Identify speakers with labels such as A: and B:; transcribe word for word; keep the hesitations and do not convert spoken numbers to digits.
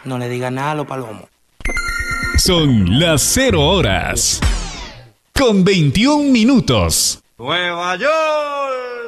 A: No le diga nada a los palomos.
B: Son las cero horas con veintiún minutos.
C: Nueva York.